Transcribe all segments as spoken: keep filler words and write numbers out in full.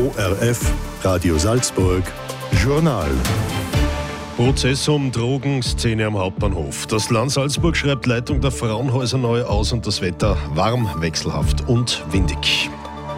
O R F, Radio Salzburg, Journal. Prozess um Drogenszene am Hauptbahnhof. Das Land Salzburg schreibt Leitung der Frauenhäuser neu aus und das Wetter warm, wechselhaft und windig.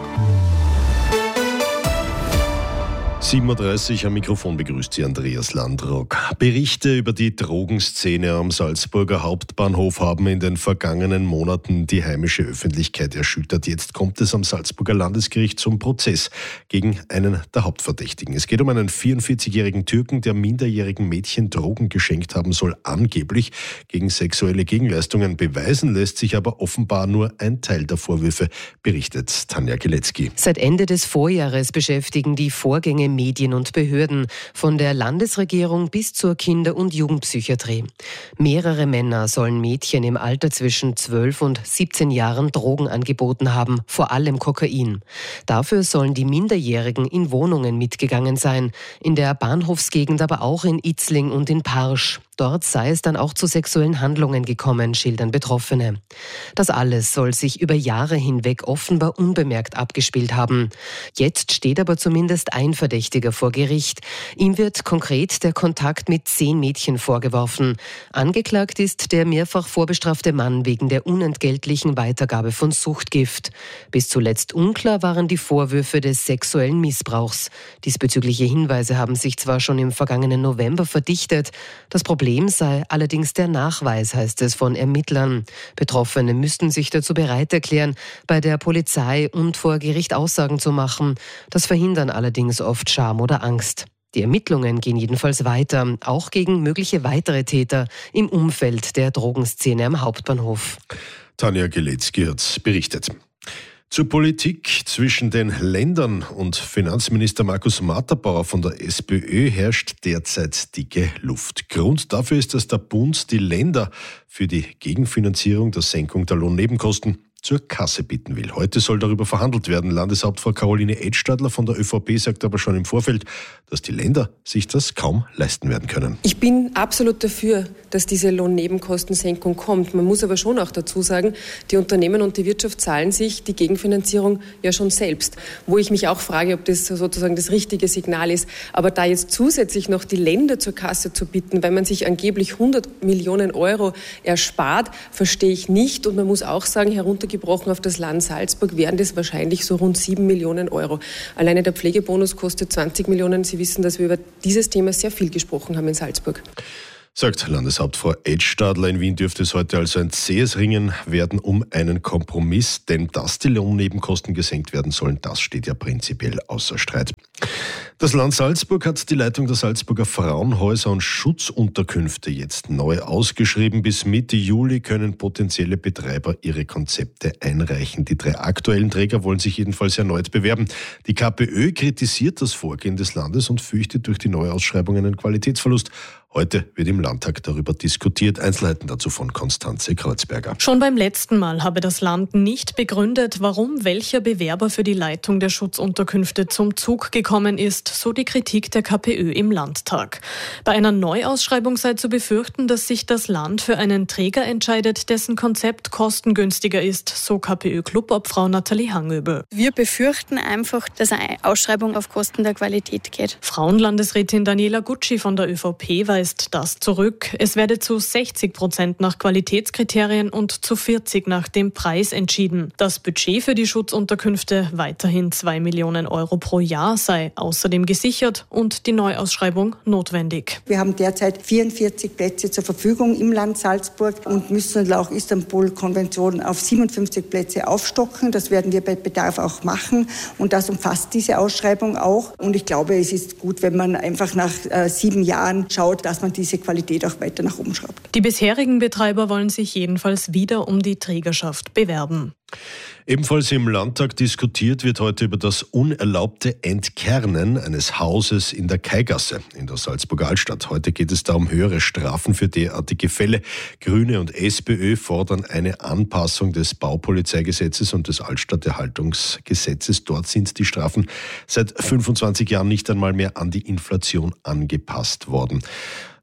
sieben Uhr dreißig am Mikrofon begrüßt Sie Andreas Landrock. Berichte über die Drogenszene am Salzburger Hauptbahnhof haben in den vergangenen Monaten die heimische Öffentlichkeit erschüttert. Jetzt kommt es am Salzburger Landesgericht zum Prozess gegen einen der Hauptverdächtigen. Es geht um einen vierundvierzigjährigen Türken, der minderjährigen Mädchen Drogen geschenkt haben soll, angeblich gegen sexuelle Gegenleistungen. Beweisen lässt sich aber offenbar nur ein Teil der Vorwürfe, berichtet Tanja Geletzky. Seit Ende des Vorjahres beschäftigen die Vorgänge Medien und Behörden, von der Landesregierung bis zur Kinder- und Jugendpsychiatrie. Mehrere Männer sollen Mädchen im Alter zwischen zwölf und siebzehn Jahren Drogen angeboten haben, vor allem Kokain. Dafür sollen die Minderjährigen in Wohnungen mitgegangen sein, in der Bahnhofsgegend aber auch in Itzling und in Parsch. Dort sei es dann auch zu sexuellen Handlungen gekommen, schildern Betroffene. Das alles soll sich über Jahre hinweg offenbar unbemerkt abgespielt haben. Jetzt steht aber zumindest ein Verdächtiger vor Gericht. Ihm wird konkret der Kontakt mit zehn Mädchen vorgeworfen. Angeklagt ist der mehrfach vorbestrafte Mann wegen der unentgeltlichen Weitergabe von Suchtgift. Bis zuletzt unklar waren die Vorwürfe des sexuellen Missbrauchs. Diesbezügliche Hinweise haben sich zwar schon im vergangenen November verdichtet. Das Problem sei allerdings der Nachweis, heißt es von Ermittlern. Betroffene müssten sich dazu bereit erklären, bei der Polizei und vor Gericht Aussagen zu machen. Das verhindern allerdings oft Scham oder Angst. Die Ermittlungen gehen jedenfalls weiter, auch gegen mögliche weitere Täter im Umfeld der Drogenszene am Hauptbahnhof. Tanja Geletzky hat berichtet. Zur Politik zwischen den Ländern und Finanzminister Markus Matterbauer von der SPÖ herrscht derzeit dicke Luft. Grund dafür ist, dass der Bund die Länder für die Gegenfinanzierung der Senkung der Lohnnebenkosten zur Kasse bitten will. Heute soll darüber verhandelt werden. Landeshauptfrau Caroline Edstadler von der ÖVP sagt aber schon im Vorfeld, dass die Länder sich das kaum leisten werden können. Ich bin absolut dafür, dass diese Lohnnebenkostensenkung kommt. Man muss aber schon auch dazu sagen, die Unternehmen und die Wirtschaft zahlen sich die Gegenfinanzierung ja schon selbst. Wo ich mich auch frage, ob das sozusagen das richtige Signal ist. Aber da jetzt zusätzlich noch die Länder zur Kasse zu bitten, weil man sich angeblich hundert Millionen Euro erspart, verstehe ich nicht. Und man muss auch sagen, herunter gebrochen auf das Land Salzburg wären das wahrscheinlich so rund sieben Millionen Euro. Alleine der Pflegebonus kostet zwanzig Millionen. Sie wissen, dass wir über dieses Thema sehr viel gesprochen haben in Salzburg. Sagt Landeshauptfrau Edstadler. In Wien dürfte es heute also ein zähes Ringen werden um einen Kompromiss, denn dass die Lohnnebenkosten gesenkt werden sollen, das steht ja prinzipiell außer Streit. Das Land Salzburg hat die Leitung der Salzburger Frauenhäuser und Schutzunterkünfte jetzt neu ausgeschrieben. Bis Mitte Juli können potenzielle Betreiber ihre Konzepte einreichen. Die drei aktuellen Träger wollen sich jedenfalls erneut bewerben. Die KPÖ kritisiert das Vorgehen des Landes und fürchtet durch die Neuausschreibung einen Qualitätsverlust. Heute wird im Landtag darüber diskutiert. Einzelheiten dazu von Konstanze Kreuzberger. Schon beim letzten Mal habe das Land nicht begründet, warum welcher Bewerber für die Leitung der Schutzunterkünfte zum Zug gekommen ist, so die Kritik der KPÖ im Landtag. Bei einer Neuausschreibung sei zu befürchten, dass sich das Land für einen Träger entscheidet, dessen Konzept kostengünstiger ist, so KPÖ-Clubobfrau Nathalie Hangöbel. Wir befürchten einfach, dass eine Ausschreibung auf Kosten der Qualität geht. Frauenlandesrätin Daniela Gucci von der ÖVP weist das zurück. Es werde zu sechzig Prozent nach Qualitätskriterien und zu vierzig nach dem Preis entschieden. Das Budget für die Schutzunterkünfte, weiterhin zwei Millionen Euro pro Jahr, sei außerdem gesichert und die Neuausschreibung notwendig. Wir haben derzeit vierundvierzig Plätze zur Verfügung im Land Salzburg und müssen laut Istanbul-Konvention auf siebenundfünfzig Plätze aufstocken. Das werden wir bei Bedarf auch machen und das umfasst diese Ausschreibung auch. Und ich glaube, es ist gut, wenn man einfach nach äh, sieben Jahren schaut, dass man diese Qualität auch weiter nach oben schraubt. Die bisherigen Betreiber wollen sich jedenfalls wieder um die Trägerschaft bewerben. Ebenfalls im Landtag diskutiert wird heute über das unerlaubte Entkernen eines Hauses in der Kaigasse in der Salzburger Altstadt. Heute geht es da um höhere Strafen für derartige Fälle. Grüne und SPÖ fordern eine Anpassung des Baupolizeigesetzes und des Altstadterhaltungsgesetzes. Dort sind die Strafen seit fünfundzwanzig Jahren nicht einmal mehr an die Inflation angepasst worden.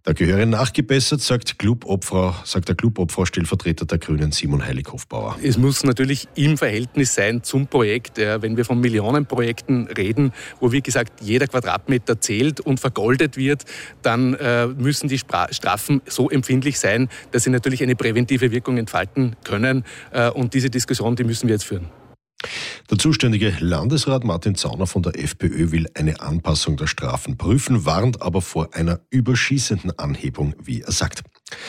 Da gehöre nachgebessert, sagt, Clubobfrau, sagt der Clubobfrau-Stellvertreter der Grünen Simon Heilig-Hofbauer. Es muss natürlich im Verhältnis sein zum Projekt. Wenn wir von Millionenprojekten reden, wo wie gesagt jeder Quadratmeter zählt und vergoldet wird, dann äh, müssen die Strafen so empfindlich sein, dass sie natürlich eine präventive Wirkung entfalten können. Äh, und diese Diskussion, die müssen wir jetzt führen. Der zuständige Landesrat Martin Zauner von der FPÖ will eine Anpassung der Strafen prüfen, warnt aber vor einer überschießenden Anhebung, wie er sagt.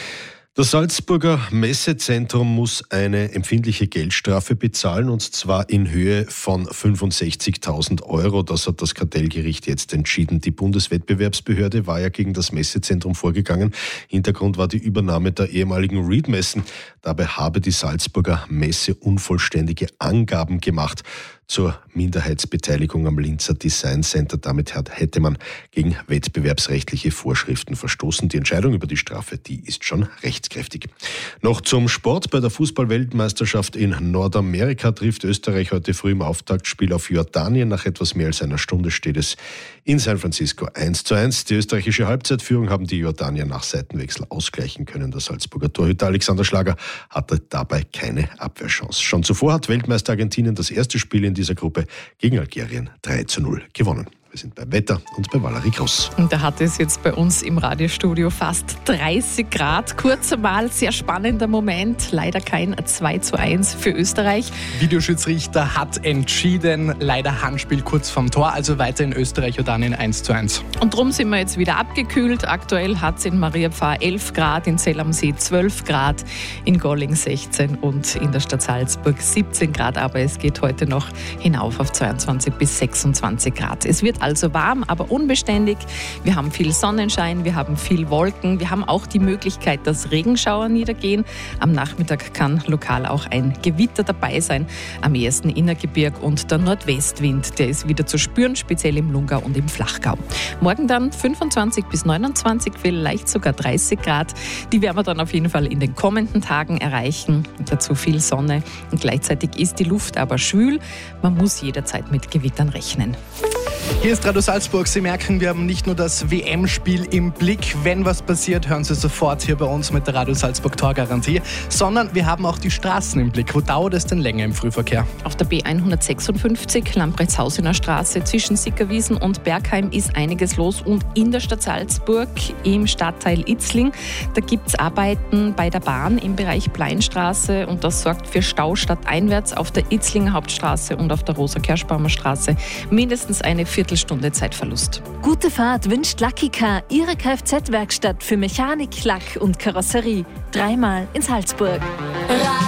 Das Salzburger Messezentrum muss eine empfindliche Geldstrafe bezahlen, und zwar in Höhe von fünfundsechzigtausend Euro. Das hat das Kartellgericht jetzt entschieden. Die Bundeswettbewerbsbehörde war ja gegen das Messezentrum vorgegangen. Hintergrund war die Übernahme der ehemaligen Reed-Messen. Dabei habe die Salzburger Messe unvollständige Angaben gemacht zur Minderheitsbeteiligung am Linzer Design Center. Damit hätte man gegen wettbewerbsrechtliche Vorschriften verstoßen. Die Entscheidung über die Strafe, die ist schon rechtskräftig. Noch zum Sport. Bei der Fußball-Weltmeisterschaft in Nordamerika trifft Österreich heute früh im Auftaktspiel auf Jordanien. Nach etwas mehr als einer Stunde steht es in San Francisco eins zu eins. Die österreichische Halbzeitführung haben die Jordanier nach Seitenwechsel ausgleichen können. Der Salzburger Torhüter Alexander Schlager hatte dabei keine Abwehrchance. Schon zuvor hat Weltmeister Argentinien das erste Spiel in dieser Gruppe gegen Algerien drei zu null gewonnen. Wir sind beim Wetter und bei Valerie Gross. Und da hat es jetzt bei uns im Radiostudio fast dreißig Grad. Kurz einmal, sehr spannender Moment. Leider kein zwei zu eins für Österreich. Videoschiedsrichter hat entschieden. Leider Handspiel kurz vorm Tor. Also weiter in Österreich, Jordanien eins zu eins. Und drum sind wir jetzt wieder abgekühlt. Aktuell hat es in Mariapfarr elf Grad, in Zell am See zwölf Grad, in Golling sechzehn und in der Stadt Salzburg siebzehn Grad. Aber es geht heute noch hinauf auf zweiundzwanzig bis sechsundzwanzig Grad. Es wird also warm, aber unbeständig. Wir haben viel Sonnenschein, wir haben viel Wolken. Wir haben auch die Möglichkeit, dass Regenschauer niedergehen. Am Nachmittag kann lokal auch ein Gewitter dabei sein. Am ehesten Innergebirg, und der Nordwestwind, der ist wieder zu spüren, speziell im Lungau und im Flachgau. Morgen dann fünfundzwanzig bis neunundzwanzig, vielleicht sogar dreißig Grad. Die werden wir dann auf jeden Fall in den kommenden Tagen erreichen. Und dazu viel Sonne. Und gleichzeitig ist die Luft aber schwül. Man muss jederzeit mit Gewittern rechnen. Hier ist Radio Salzburg. Sie merken, wir haben nicht nur das W M-Spiel im Blick. Wenn was passiert, hören Sie sofort hier bei uns mit der Radio Salzburg Torgarantie. Sondern wir haben auch die Straßen im Blick. Wo dauert es denn länger im Frühverkehr? Auf der B hundertsechsundfünfzig, Lamprechtshausener Straße, zwischen Sickerwiesen und Bergheim ist einiges los. Und in der Stadt Salzburg, im Stadtteil Itzling, da gibt es Arbeiten bei der Bahn im Bereich Pleinstraße. Und das sorgt für Stau stadteinwärts auf der Itzlinger Hauptstraße und auf der Rosa-Kerschbaumer Straße. Mindestens eine Viertelstunde Zeitverlust. Gute Fahrt wünscht Lucky Car, Ihre Kfz-Werkstatt für Mechanik, Lack und Karosserie. Dreimal in Salzburg.